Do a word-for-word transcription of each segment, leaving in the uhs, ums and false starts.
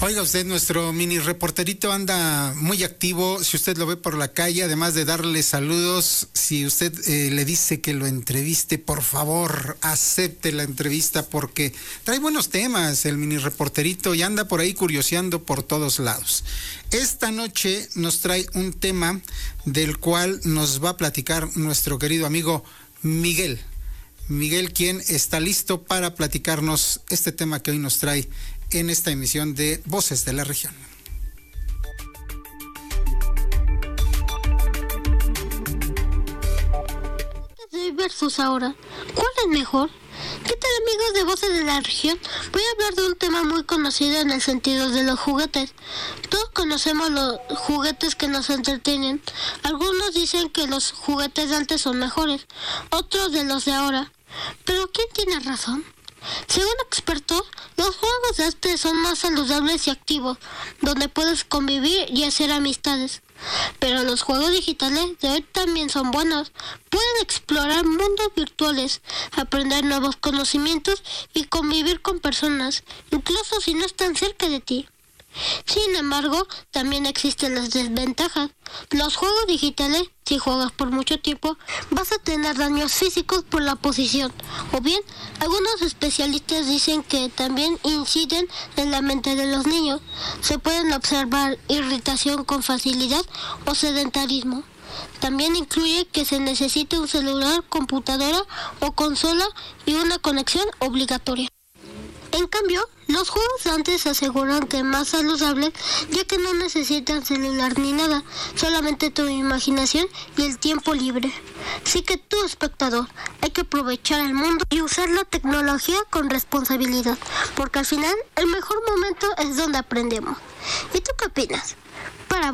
Oiga usted, nuestro mini reporterito anda muy activo. Si usted lo ve por la calle, además de darle saludos, si usted eh, le dice que lo entreviste, por favor, acepte la entrevista porque trae buenos temas el mini reporterito y anda por ahí curioseando por todos lados. Esta noche nos trae un tema del cual nos va a platicar nuestro querido amigo Miguel. Miguel, quien está listo para platicarnos este tema que hoy nos trae en esta emisión de Voces de la Región. Versus ahora, ¿cuál es mejor? ¿Qué tal, amigos de Voces de la Región? Voy a hablar de un tema muy conocido en el sentido de los juguetes. Todos conocemos los juguetes que nos entretienen. Algunos dicen que los juguetes de antes son mejores, otros de los de ahora. Pero ¿quién tiene razón? Según expertos, los juegos de antes son más saludables y activos, donde puedes convivir y hacer amistades. Pero los juegos digitales de hoy también son buenos. Pueden explorar mundos virtuales, aprender nuevos conocimientos y convivir con personas, incluso si no están cerca de ti. Sin embargo, también existen las desventajas. Los juegos digitales, si juegas por mucho tiempo, vas a tener daños físicos por la posición. O bien, algunos especialistas dicen que también inciden en la mente de los niños. Se pueden observar irritación con facilidad o sedentarismo. También incluye que se necesite un celular, computadora o consola y una conexión obligatoria. En cambio, los juegos de antes aseguran que es más saludable, ya que no necesitan celular ni nada, solamente tu imaginación y el tiempo libre. Así que tú, espectador, hay que aprovechar el mundo y usar la tecnología con responsabilidad, porque al final el mejor momento es donde aprendemos. ¿Y tú qué opinas? Para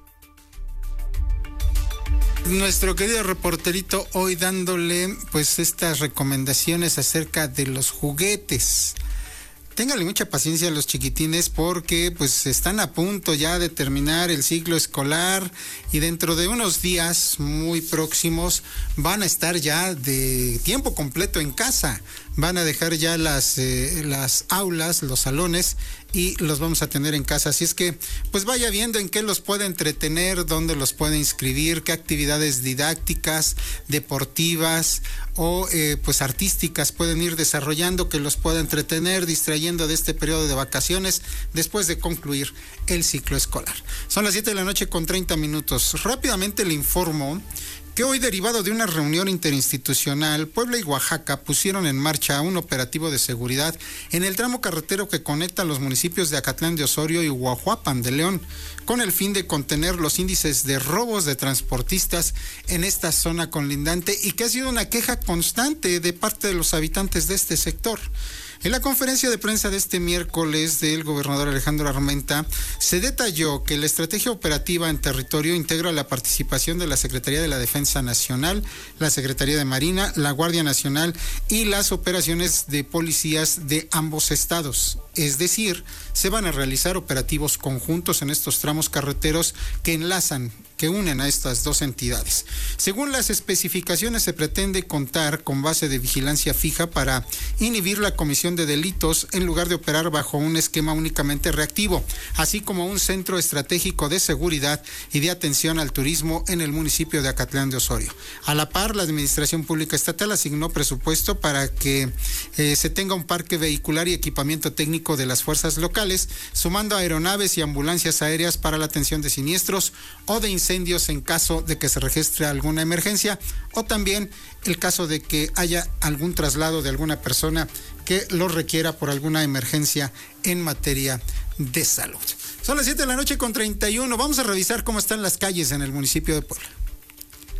Nuestro querido reporterito hoy dándole pues estas recomendaciones acerca de los juguetes. Ténganle mucha paciencia a los chiquitines porque pues están a punto ya de terminar el ciclo escolar y dentro de unos días muy próximos van a estar ya de tiempo completo en casa. Van a dejar ya las, eh, las aulas, los salones y los vamos a tener en casa. Así es que pues vaya viendo en qué los puede entretener, dónde los puede inscribir, qué actividades didácticas, deportivas o eh, pues artísticas pueden ir desarrollando que los pueda entretener, distrayendo de este periodo de vacaciones después de concluir el ciclo escolar. Son las siete de la noche con treinta minutos. Rápidamente le informo que hoy, derivado de una reunión interinstitucional, Puebla y Oaxaca pusieron en marcha un operativo de seguridad en el tramo carretero que conecta los municipios de Acatlán de Osorio y Huajuapan de León, con el fin de contener los índices de robos de transportistas en esta zona colindante y que ha sido una queja constante de parte de los habitantes de este sector. En la conferencia de prensa de este miércoles del gobernador Alejandro Armenta, se detalló que la estrategia operativa en territorio integra la participación de la Secretaría de la Defensa Nacional, la Secretaría de Marina, la Guardia Nacional y las operaciones de policías de ambos estados. Es decir, se van a realizar operativos conjuntos en estos tramos carreteros que enlazan, que unen a estas dos entidades. Según las especificaciones, se pretende contar con base de vigilancia fija para inhibir la comisión de delitos en lugar de operar bajo un esquema únicamente reactivo, así como un centro estratégico de seguridad y de atención al turismo en el municipio de Acatlán de Osorio. A la par, la Administración Pública Estatal asignó presupuesto para que eh, se tenga un parque vehicular y equipamiento técnico de las fuerzas locales, sumando aeronaves y ambulancias aéreas para la atención de siniestros o de incendios en caso de que se registre alguna emergencia o también el caso de que haya algún traslado de alguna persona que lo requiera por alguna emergencia en materia de salud. Son las siete de la noche con treinta y uno. Vamos a revisar cómo están las calles en el municipio de Puebla.